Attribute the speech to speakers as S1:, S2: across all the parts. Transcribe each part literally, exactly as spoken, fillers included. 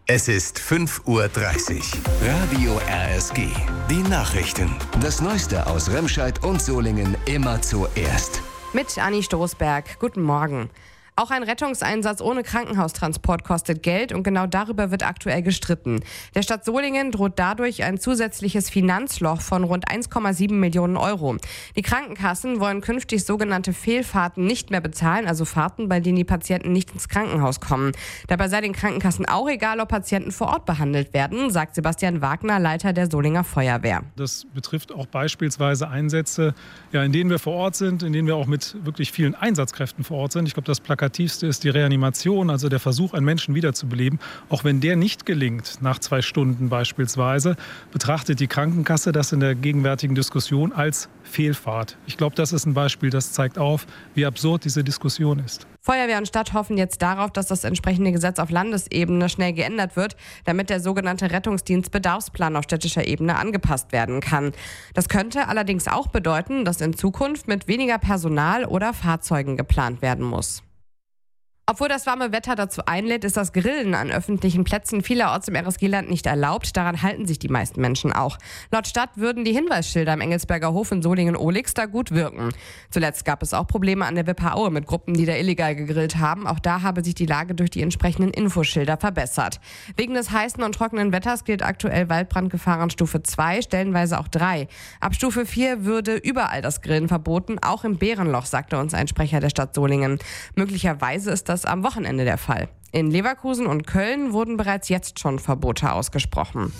S1: Es ist fünf Uhr dreißig. Radio R S G. Die Nachrichten. Das Neueste aus Remscheid und Solingen immer zuerst.
S2: Mit Anni Stoßberg. Guten Morgen. Auch ein Rettungseinsatz ohne Krankenhaustransport kostet Geld und genau darüber wird aktuell gestritten. Der Stadt Solingen droht dadurch ein zusätzliches Finanzloch von rund eins Komma sieben Millionen Euro. Die Krankenkassen wollen künftig sogenannte Fehlfahrten nicht mehr bezahlen, also Fahrten, bei denen die Patienten nicht ins Krankenhaus kommen. Dabei sei den Krankenkassen auch egal, ob Patienten vor Ort behandelt werden, sagt Sebastian Wagner, Leiter der Solinger Feuerwehr.
S3: Das betrifft auch beispielsweise Einsätze, ja, in denen wir vor Ort sind, in denen wir auch mit wirklich vielen Einsatzkräften vor Ort sind. Ich glaube, das Plakativste ist die Reanimation, also der Versuch, einen Menschen wiederzubeleben. Auch wenn der nicht gelingt, nach zwei Stunden beispielsweise, betrachtet die Krankenkasse das in der gegenwärtigen Diskussion als Fehlfahrt. Ich glaube, das ist ein Beispiel, das zeigt auf, wie absurd diese Diskussion ist.
S2: Feuerwehr und Stadt hoffen jetzt darauf, dass das entsprechende Gesetz auf Landesebene schnell geändert wird, damit der sogenannte Rettungsdienstbedarfsplan auf städtischer Ebene angepasst werden kann. Das könnte allerdings auch bedeuten, dass in Zukunft mit weniger Personal oder Fahrzeugen geplant werden muss. Obwohl das warme Wetter dazu einlädt, ist das Grillen an öffentlichen Plätzen vielerorts im R S G-Land nicht erlaubt. Daran halten sich die meisten Menschen auch. Laut Stadt würden die Hinweisschilder im Engelsberger Hof in Solingen-Ohlix da gut wirken. Zuletzt gab es auch Probleme an der Wipper-Aue mit Gruppen, die da illegal gegrillt haben. Auch da habe sich die Lage durch die entsprechenden Infoschilder verbessert. Wegen des heißen und trockenen Wetters gilt aktuell Waldbrandgefahrenstufe zwei, stellenweise auch drei. Ab Stufe vier würde überall das Grillen verboten, auch im Bärenloch, sagte uns ein Sprecher der Stadt Solingen. Möglicherweise ist das am Wochenende der Fall. In Leverkusen und Köln wurden bereits jetzt schon Verbote ausgesprochen.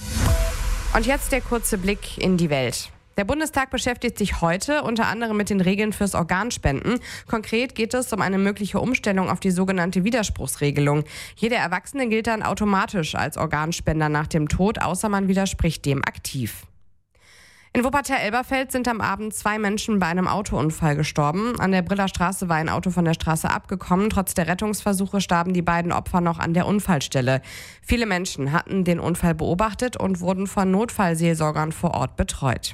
S2: Und jetzt der kurze Blick in die Welt. Der Bundestag beschäftigt sich heute unter anderem mit den Regeln fürs Organspenden. Konkret geht es um eine mögliche Umstellung auf die sogenannte Widerspruchsregelung. Jeder Erwachsene gilt dann automatisch als Organspender nach dem Tod, außer man widerspricht dem aktiv. In Wuppertal-Elberfeld sind am Abend zwei Menschen bei einem Autounfall gestorben. An der Briller Straße war ein Auto von der Straße abgekommen. Trotz der Rettungsversuche starben die beiden Opfer noch an der Unfallstelle. Viele Menschen hatten den Unfall beobachtet und wurden von Notfallseelsorgern vor Ort betreut.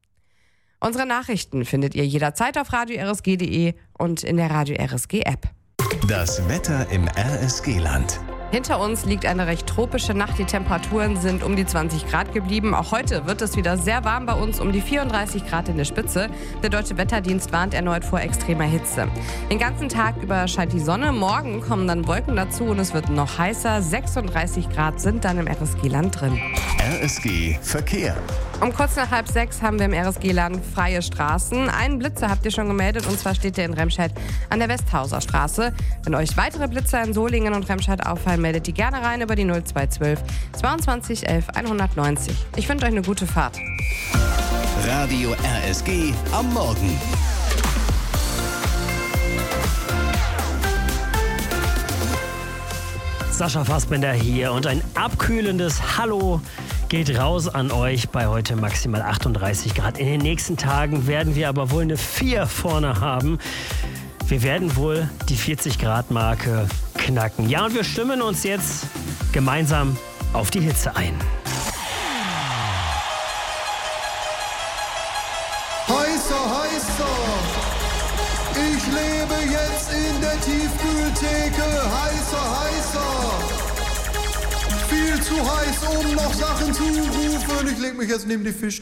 S2: Unsere Nachrichten findet ihr jederzeit auf radio r s g punkt d e und in der Radio R S G App.
S1: Das Wetter im R S G-Land.
S2: Hinter uns liegt eine recht tropische Nacht. Die Temperaturen sind um die zwanzig Grad geblieben. Auch heute wird es wieder sehr warm bei uns, um die vierunddreißig Grad in der Spitze. Der Deutsche Wetterdienst warnt erneut vor extremer Hitze. Den ganzen Tag über scheint die Sonne. Morgen kommen dann Wolken dazu und es wird noch heißer. sechsunddreißig Grad sind dann im R S G-Land drin.
S1: R S G Verkehr.
S2: Um kurz nach halb sechs haben wir im R S G-Land freie Straßen. Einen Blitzer habt ihr schon gemeldet, und zwar steht der in Remscheid an der Westhauser Straße. Wenn euch weitere Blitzer in Solingen und Remscheid auffallen, meldet die gerne rein über die null zwei zwölf zweiundzwanzig elf hundertneunzig. Ich wünsche euch eine gute Fahrt.
S1: Radio R S G am Morgen.
S4: Sascha Fassbender hier und ein abkühlendes Hallo geht raus an euch bei heute maximal achtunddreißig Grad. In den nächsten Tagen werden wir aber wohl eine vier vorne haben. Wir werden wohl die vierzig Grad Marke knacken. Ja, und wir stimmen uns jetzt gemeinsam auf die Hitze ein.
S5: Heißer, heißer, ich lebe jetzt in der Tiefkühltheke. Heißer, heißer, viel zu heiß, um noch Sachen zu rufen. Ich leg mich jetzt neben die Fisch.